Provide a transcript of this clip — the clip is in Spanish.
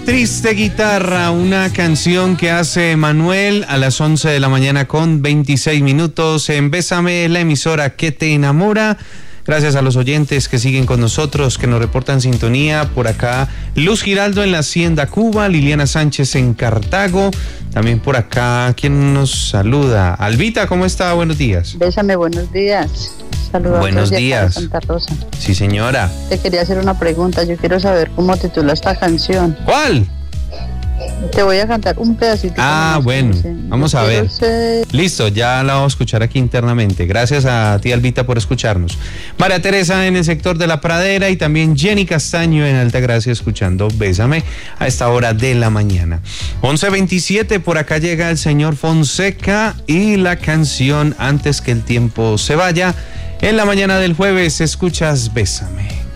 Triste Guitarra, una canción que hace Manuel a las 11 de la mañana con 26 minutos en Bésame, la emisora que te enamora. Gracias a los oyentes que siguen con nosotros, que nos reportan sintonía. Por acá, Luz Giraldo en la Hacienda Cuba, Liliana Sánchez en Cartago. También por acá, ¿quién nos saluda? Albita, ¿cómo está? Buenos días. Bésame, buenos días. Saludos. Buenos días. Santa Rosa. Sí, señora. Te quería hacer una pregunta. Yo quiero saber cómo titula esta canción. ¿Cuál? Te voy a cantar un pedacito. Bueno, vamos a ver. Listo, ya la vamos a escuchar aquí internamente. Gracias a ti, Albita, por escucharnos. María Teresa en el sector de La Pradera y también Jenny Castaño en Altagracia escuchando Bésame a esta hora de la mañana. 11:27, por acá llega el señor Fonseca y la canción Antes que el tiempo se vaya. En la mañana del jueves escuchas Bésame.